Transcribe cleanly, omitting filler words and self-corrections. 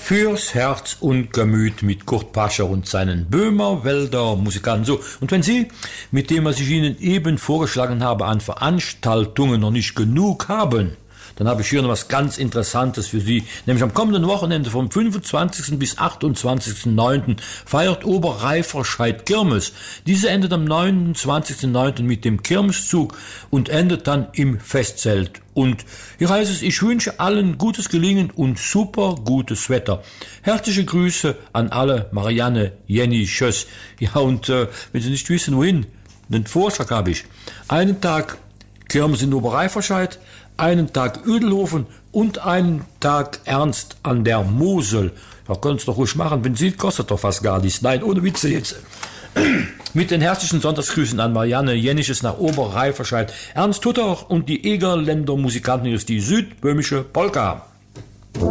Fürs Herz und Gemüt mit Kurt Pascher und seinen Böhmerwälder Musikanten. So, und wenn Sie mit dem, was ich Ihnen eben vorgeschlagen habe, an Veranstaltungen noch nicht genug haben, dann habe ich hier noch was ganz Interessantes für Sie. Nämlich am kommenden Wochenende vom 25. bis 28.09. feiert Oberreiferscheid Kirmes. Diese endet am 29.09. mit dem Kirmeszug und endet dann im Festzelt. Und hier heißt es, ich wünsche allen gutes Gelingen und super gutes Wetter. Herzliche Grüße an alle, Marianne, Jenny, Schöss. Ja, und wenn Sie nicht wissen, wohin, einen Vorschlag habe ich. Einen Tag Kirmes in Oberreiferscheid, einen Tag Uedelhofen und einen Tag Ernst an der Mosel. Da können Sie doch ruhig machen, Benzin kostet doch fast gar nichts. Nein, ohne Witze jetzt. Mit den herzlichen Sonntagsgrüßen an Marianne Jennisches nach Oberreiferscheid, Ernst Hutter und die Egerländer Musikanten ist die südböhmische Polka.